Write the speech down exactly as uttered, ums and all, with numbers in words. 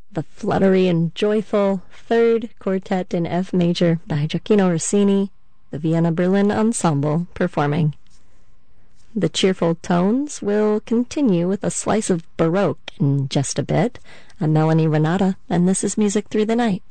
the fluttery and joyful Third Quartet in F Major by Gioacchino Rossini, the Vienna Berlin Ensemble performing. The cheerful tones will continue with a slice of Baroque in just a bit. I'm Melanie Renata, and this is Music Through the Night.